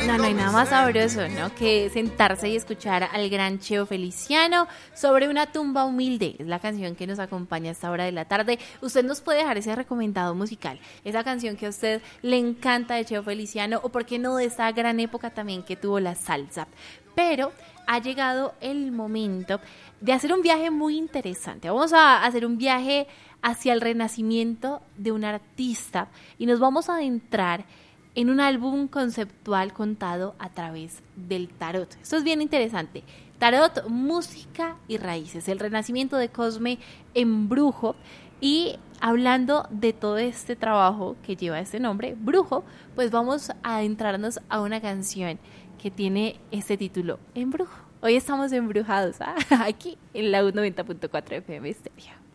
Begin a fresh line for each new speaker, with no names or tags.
No hay nada más sabroso, ¿no? Que sentarse y escuchar al gran Cheo Feliciano sobre una tumba humilde. Es la canción que nos acompaña a esta hora de la tarde. Usted nos puede dejar ese recomendado musical, esa canción que a usted le encanta de Cheo Feliciano, o por qué no de esa gran época también que tuvo la salsa. Pero ha llegado el momento de hacer un viaje muy interesante. Vamos a hacer un viaje hacia el renacimiento de un artista y nos vamos a adentrar en un álbum conceptual contado a través del tarot. Esto es bien interesante. Tarot, música y raíces. El renacimiento de Cosme en Brujo. Y hablando de todo este trabajo que lleva este nombre, Brujo, pues vamos a adentrarnos a una canción que tiene este título, Embrujo. Hoy estamos embrujados, ¿ah? Aquí en la U 90.4 FM Estéreo.